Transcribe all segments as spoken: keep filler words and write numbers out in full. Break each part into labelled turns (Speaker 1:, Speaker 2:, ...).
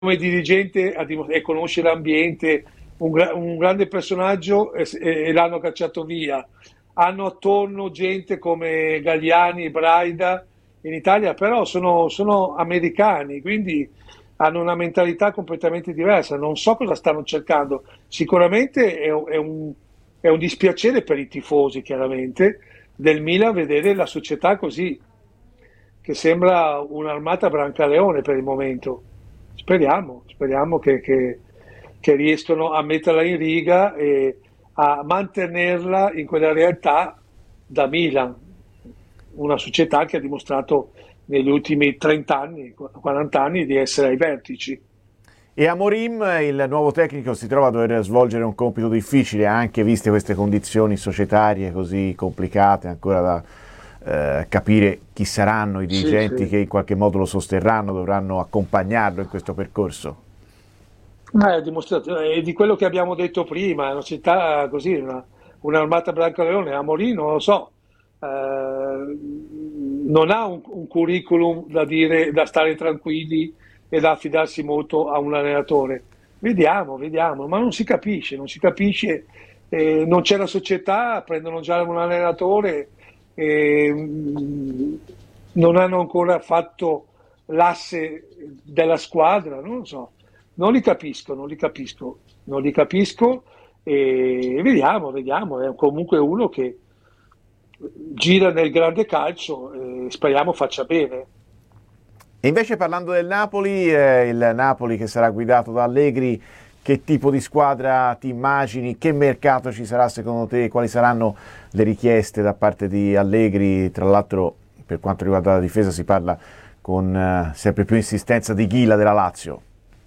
Speaker 1: come dirigente a dimos- e conosce l'ambiente, un, gra- un grande personaggio e, e- e l'hanno cacciato via. Hanno attorno gente come Galliani, Braida in Italia, però sono, sono americani, quindi hanno una mentalità completamente diversa. Non so cosa stanno cercando. Sicuramente è, un- è un, è un dispiacere per i tifosi, chiaramente, del Milan vedere la società così, che sembra un'armata Brancaleone per il momento. Speriamo, speriamo che, che- che riescano a metterla in riga e a mantenerla in quella realtà da Milan, una società che ha dimostrato negli ultimi trenta anni, quaranta anni di essere ai vertici.
Speaker 2: E Amorim, il nuovo tecnico, si trova a dover svolgere un compito difficile, anche viste queste condizioni societarie così complicate, ancora da eh, capire chi saranno i
Speaker 1: Sì,
Speaker 2: dirigenti
Speaker 1: sì.
Speaker 2: che in qualche modo lo sosterranno, dovranno accompagnarlo in questo percorso.
Speaker 1: Ma è dimostrazione è di quello che abbiamo detto prima, è una città così, una- un'armata Brancaleone, a Molino, non lo so, eh, non ha un, un curriculum da dire, da stare tranquilli e da affidarsi molto a un allenatore. Vediamo, vediamo, ma non si capisce, non si capisce, eh, non c'è la società, prendono già un allenatore, eh, non hanno ancora fatto l'asse della squadra, non lo so. Non li capisco, non li capisco, non li capisco e vediamo, vediamo. È comunque uno che gira nel grande calcio e speriamo faccia bene.
Speaker 2: E invece parlando del Napoli, eh, il Napoli che sarà guidato da Allegri, che tipo di squadra ti immagini? Che mercato ci sarà secondo te? Quali saranno le richieste da parte di Allegri? Tra l'altro, per quanto riguarda la difesa, si parla con eh, sempre più insistenza di Ghila della Lazio.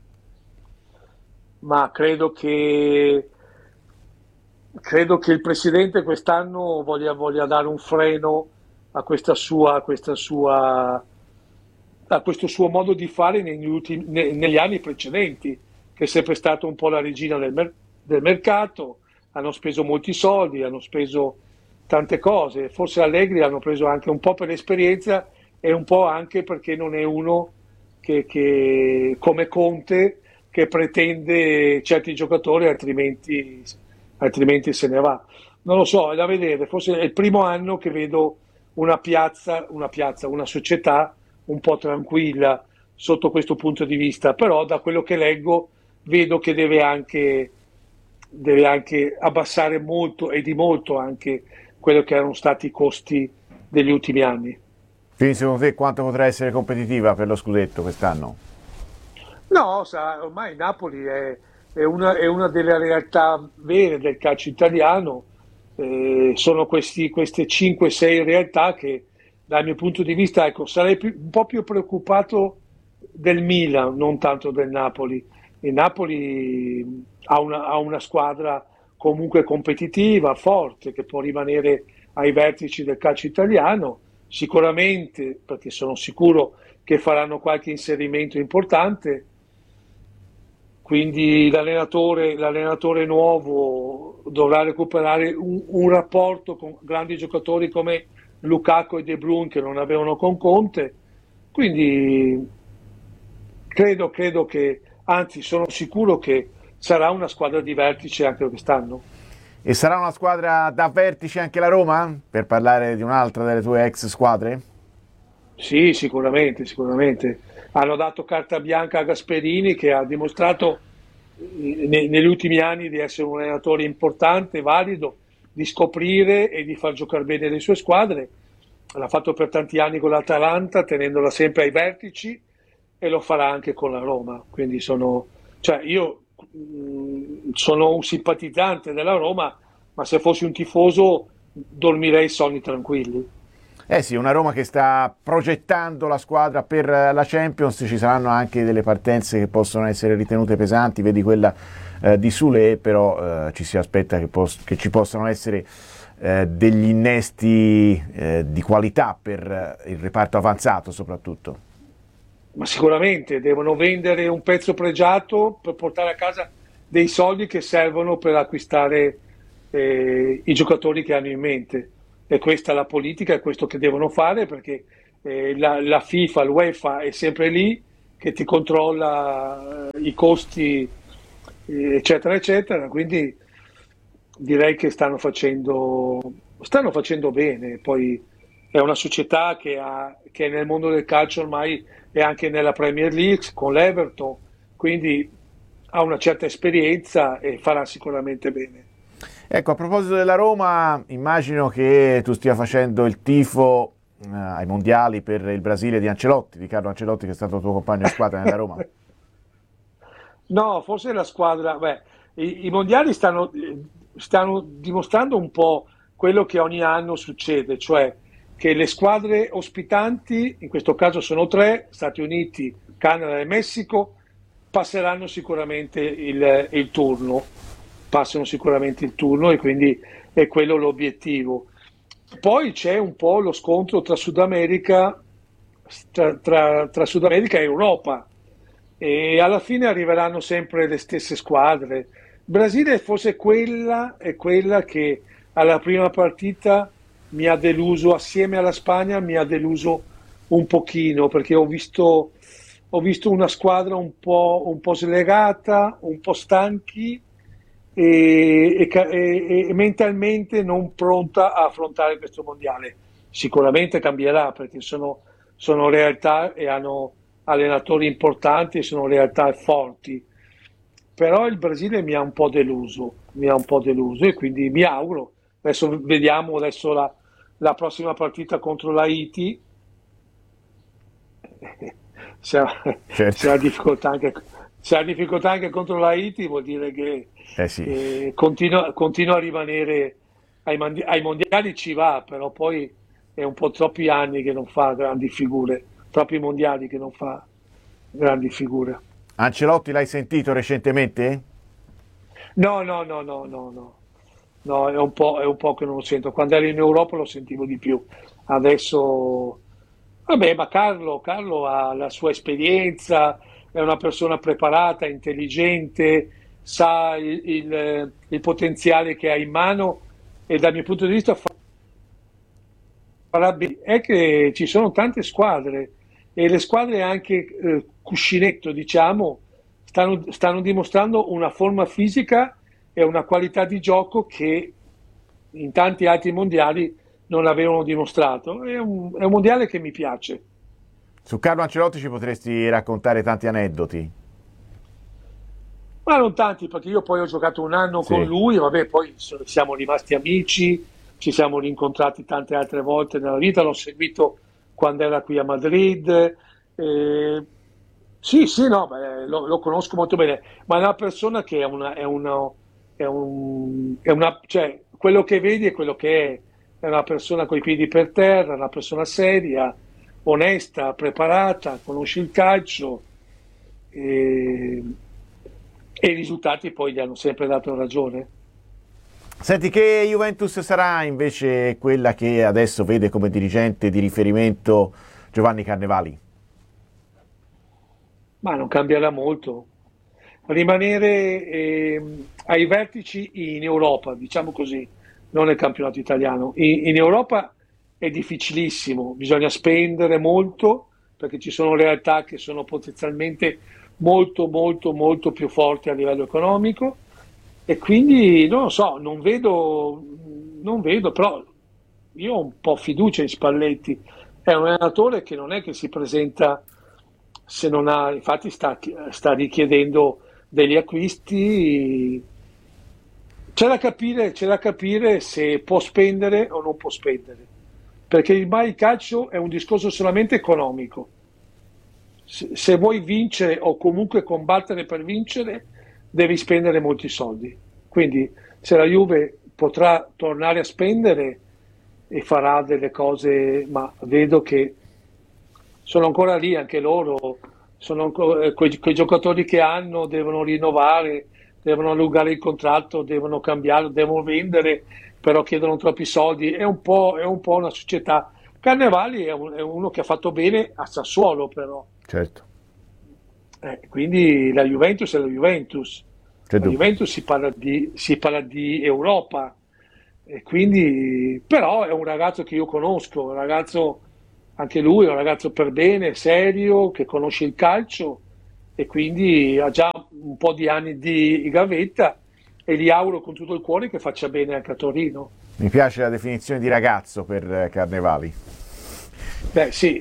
Speaker 1: Ma credo che, credo che il presidente quest'anno voglia, voglia dare un freno a questa sua, a questa sua, a questo suo modo di fare negli, ultimi, ne- negli anni precedenti, che è sempre stato un po' la regina del, mer- del mercato, hanno speso molti soldi, hanno speso tante cose, forse Allegri hanno preso anche un po' per esperienza e un po' anche perché non è uno che, che come Conte che pretende certi giocatori altrimenti, altrimenti se ne va. Non lo so, è da vedere, forse è il primo anno che vedo una piazza, una piazza, una società un po' tranquilla sotto questo punto di vista, però da quello che leggo vedo che deve anche, deve anche abbassare molto e di molto anche quello che erano stati i costi degli ultimi anni.
Speaker 2: Quindi secondo te quanto potrà essere competitiva per lo scudetto quest'anno?
Speaker 1: No, sa, ormai Napoli è, è una, è una delle realtà vere del calcio italiano, eh, sono questi- queste cinque sei realtà che dal mio punto di vista, ecco, sarei più- un po' più preoccupato del Milan, non tanto del Napoli. Il Napoli ha una, ha una squadra comunque competitiva, forte, che può rimanere ai vertici del calcio italiano, sicuramente, perché sono sicuro che faranno qualche inserimento importante, quindi l'allenatore, l'allenatore nuovo dovrà recuperare un, un rapporto con grandi giocatori come Lukaku e De Bruyne che non avevano con Conte. Quindi credo, credo che, anzi sono sicuro che sarà una squadra di vertice anche quest'anno.
Speaker 2: E sarà una squadra da vertice anche la Roma? Per parlare di un'altra delle tue ex squadre?
Speaker 1: Sì, sicuramente, sicuramente. Hanno dato carta bianca a Gasperini che ha dimostrato eh, ne- negli ultimi anni di essere un allenatore importante, valido, di scoprire e di far giocare bene le sue squadre. L'ha fatto per tanti anni con l'Atalanta, tenendola sempre ai vertici e lo farà anche con la Roma. Quindi sono, cioè io mh, sono un simpatizzante della Roma, ma se fossi un tifoso dormirei sonni tranquilli.
Speaker 2: Eh sì, una Roma che sta progettando la squadra per la Champions, ci saranno anche delle partenze che possono essere ritenute pesanti, vedi quella eh, di Sule, però eh, ci si aspetta che, pos- che ci possano essere eh, degli innesti eh, di qualità per eh, il reparto avanzato soprattutto.
Speaker 1: Ma sicuramente devono vendere un pezzo pregiato per portare a casa dei soldi che servono per acquistare eh, i giocatori che hanno in mente. E questa è la politica, è questo che devono fare perché eh, la, la FIFA, l'UEFA è sempre lì che ti controlla eh, i costi, eh, eccetera, eccetera. Quindi direi che stanno facendo, stanno facendo bene. Poi è una società che, ha, che è nel mondo del calcio ormai, è anche nella Premier League con l'Everton, quindi ha una certa esperienza e farà sicuramente bene.
Speaker 2: Ecco, a proposito della Roma, immagino che tu stia facendo il tifo eh, ai mondiali per il Brasile di Ancelotti, di Carlo Ancelotti, che è stato tuo compagno di squadra nella Roma.
Speaker 1: No, forse la squadra, beh, i, i mondiali stanno, stanno dimostrando un po' quello che ogni anno succede, cioè che le squadre ospitanti, in questo caso sono tre, Stati Uniti, Canada e Messico, passeranno sicuramente il, il turno, passano sicuramente il turno e quindi è quello l'obiettivo. Poi c'è un po' lo scontro tra Sud America, tra, tra, tra Sud America e Europa, e alla fine arriveranno sempre le stesse squadre. Il Brasile forse quella è quella che alla prima partita mi ha deluso, assieme alla Spagna mi ha deluso un pochino, perché ho visto, ho visto una squadra un po', un po' slegata, un po' stanchi e, e, e, e mentalmente non pronta a affrontare questo mondiale. Sicuramente cambierà, perché sono, sono realtà e hanno allenatori importanti e sono realtà forti, però il Brasile mi ha un po' deluso, mi ha un po' deluso e quindi mi auguro, adesso vediamo adesso la, la prossima partita contro l'Haiti, se ha,
Speaker 2: Certo.
Speaker 1: se ha difficoltà anche, se ha difficoltà anche contro l'Haiti vuol dire che
Speaker 2: Eh sì.
Speaker 1: eh, continua, continua a rimanere ai, mandi- ai mondiali, ci va, però poi è un po' troppi anni che non fa grandi figure, troppi mondiali che non fa grandi figure.
Speaker 2: Ancelotti l'hai sentito recentemente?
Speaker 1: No, no, no, no, no, no. No, è un po', è un po' che non lo sento. Quando ero in Europa lo sentivo di più. Adesso, vabbè, ma Carlo, Carlo ha la sua esperienza, è una persona preparata, intelligente, sa il, il- il potenziale che ha in mano e dal mio punto di vista fa- farà bene. È che ci sono tante squadre e le squadre anche eh, cuscinetto, diciamo, stanno, stanno dimostrando una forma fisica e una qualità di gioco che in tanti altri mondiali non avevano dimostrato. È un, è un mondiale che mi piace.
Speaker 2: Su Carlo Ancelotti ci potresti raccontare tanti aneddoti.
Speaker 1: Ma non tanti, perché io poi ho giocato un anno con
Speaker 2: Sì.
Speaker 1: lui, vabbè, poi so- siamo rimasti amici, ci siamo rincontrati tante altre volte nella vita, l'ho seguito quando era qui a Madrid. eh, sì, sì, no, beh, lo, lo conosco molto bene, ma è una persona che è una, è una, è un, è una, cioè, quello che vedi è quello che è, è una persona coi piedi per terra, una persona seria, onesta, preparata, conosce il calcio. E, e i risultati poi gli hanno sempre dato ragione.
Speaker 2: Senti, che Juventus sarà invece quella che adesso vede come dirigente di riferimento Giovanni Carnevali?
Speaker 1: Ma non cambierà molto. Rimanere ehm, ai vertici in Europa, diciamo così, non nel campionato italiano. In, in Europa è difficilissimo, bisogna spendere molto perché ci sono realtà che sono potenzialmente molto, molto, molto più forti a livello economico e quindi non lo so, non vedo, non vedo, però io ho un po' fiducia in Spalletti. È un allenatore che non è che si presenta se non ha, infatti sta, sta richiedendo degli acquisti. C'è da capire, c'è da capire se può spendere o non può spendere, perché ormai il calcio è un discorso solamente economico. Se, se vuoi vincere o comunque combattere per vincere, devi spendere molti soldi. Quindi se la Juve potrà tornare a spendere e farà delle cose, ma vedo che sono ancora lì anche loro, sono ancora, eh, quei, quei giocatori che hanno devono rinnovare, devono allungare il contratto, devono cambiare, devono vendere, però chiedono troppi soldi. È un po', è un po' una società. Carnevali è, un- è uno che ha fatto bene a Sassuolo, però.
Speaker 2: Certo,
Speaker 1: Eh, quindi la Juventus è la Juventus.
Speaker 2: c'è
Speaker 1: La
Speaker 2: dubbio.
Speaker 1: Juventus si parla di, si parla di Europa, e quindi, però è un ragazzo che io conosco, un ragazzo anche lui è un ragazzo per bene, serio, che conosce il calcio e quindi ha già un po' di anni di gavetta e gli auguro con tutto il cuore che faccia bene anche a Torino.
Speaker 2: Mi piace la definizione di ragazzo per Carnevali.
Speaker 1: Beh sì,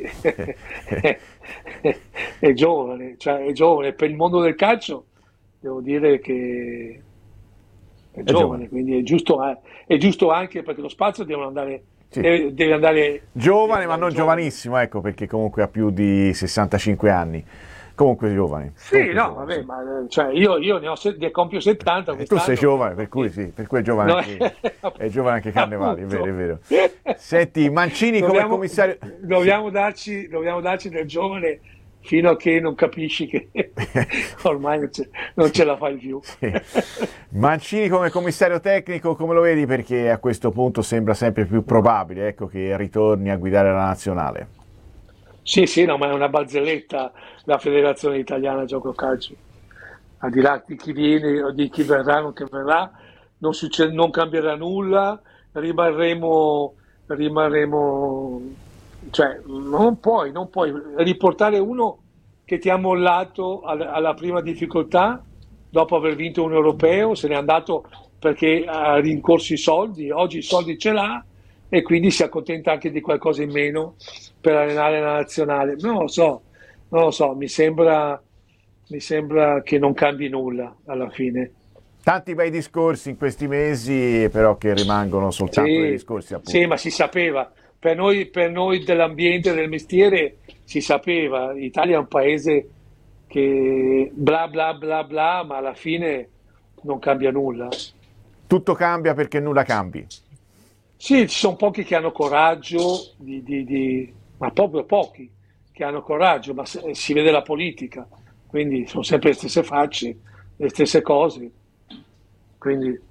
Speaker 1: è giovane, cioè è giovane, per il mondo del calcio devo dire che è, è giovane, giovane, quindi è giusto, è giusto anche perché lo spazio deve andare, sì. deve, deve andare
Speaker 2: giovane,
Speaker 1: deve
Speaker 2: ma
Speaker 1: andare
Speaker 2: non
Speaker 1: giovane.
Speaker 2: Giovanissimo, ecco, perché comunque ha più di sessantacinque anni. Comunque giovane.
Speaker 1: Sì,
Speaker 2: comunque
Speaker 1: no,
Speaker 2: giovane,
Speaker 1: vabbè,
Speaker 2: sì.
Speaker 1: ma cioè, io, io ne, ho, ne compio settanta.
Speaker 2: E tu sei giovane, per cui sì, per cui è giovane,
Speaker 1: no,
Speaker 2: anche, è giovane anche Carnevali, è vero, è vero.
Speaker 1: Senti,
Speaker 2: Senti, Mancini
Speaker 1: dobbiamo,
Speaker 2: come commissario...
Speaker 1: Dobbiamo darci, dobbiamo darci del giovane fino a che non capisci che ormai non ce, non ce la fai più.
Speaker 2: Sì. Mancini come commissario tecnico, come lo vedi? Perché a questo punto sembra sempre più probabile, ecco, che ritorni a guidare la nazionale.
Speaker 1: Sì, sì, no, ma è una barzelletta la Federazione Italiana Gioco Calcio. Al di là di chi viene o di chi verrà, non che verrà, non, succede, non cambierà nulla, rimarremo, rimarremo, cioè non puoi, non puoi riportare uno che ti ha mollato alla, alla prima difficoltà dopo aver vinto un europeo, se n'è andato perché ha rincorso i soldi, oggi i soldi ce l'ha e quindi si accontenta anche di qualcosa in meno per allenare la nazionale. Non lo so, non lo so, mi sembra, mi sembra che non cambi nulla alla fine.
Speaker 2: Tanti bei discorsi in questi mesi, però che rimangono soltanto
Speaker 1: sì,
Speaker 2: dei discorsi, appunto.
Speaker 1: Sì, ma si sapeva. Per noi, per noi dell'ambiente, del mestiere, si sapeva. L'Italia è un paese che bla bla bla bla, ma alla fine non cambia nulla.
Speaker 2: Tutto cambia perché nulla cambi.
Speaker 1: Sì, ci sono pochi che hanno coraggio, di, di, di, ma proprio pochi che hanno coraggio, ma se, si vede la politica, quindi sono sempre le stesse facce, le stesse cose, quindi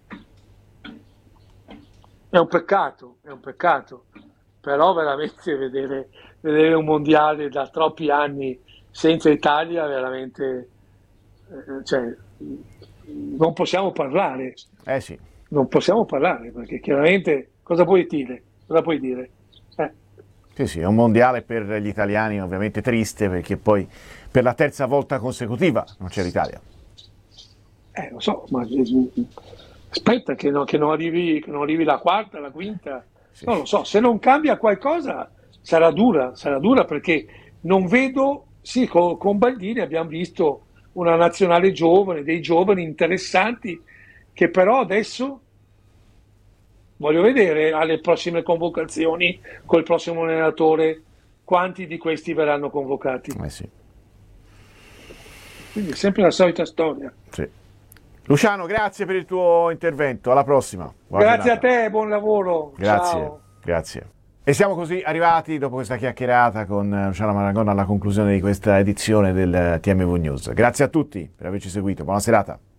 Speaker 1: è un peccato, è un peccato, però veramente vedere, vedere un mondiale da troppi anni senza Italia, veramente, eh, cioè, non possiamo parlare.
Speaker 2: Eh sì.
Speaker 1: Non possiamo parlare perché chiaramente cosa puoi dire? Cosa puoi dire? Eh.
Speaker 2: Sì, sì, è un mondiale per gli italiani ovviamente triste perché poi per la terza volta consecutiva non c'è l'Italia.
Speaker 1: Eh, lo so, ma aspetta che, no, che, non arrivi, che non arrivi la quarta, la quinta. Sì. Non lo so, se non cambia qualcosa sarà dura, sarà dura perché non vedo, sì, con, con Baldini abbiamo visto una nazionale giovane, dei giovani interessanti che però adesso voglio vedere alle prossime convocazioni col prossimo allenatore quanti di questi verranno convocati.
Speaker 2: Eh sì.
Speaker 1: Quindi è sempre la solita storia.
Speaker 2: Sì. Luciano, grazie per il tuo intervento, alla prossima. Buona
Speaker 1: grazie
Speaker 2: giornata.
Speaker 1: a te, buon lavoro.
Speaker 2: Grazie,
Speaker 1: Ciao.
Speaker 2: Grazie. E siamo così arrivati, dopo questa chiacchierata con Luciano Marangona, alla conclusione di questa edizione del T M V News. Grazie a tutti per averci seguito, buona serata.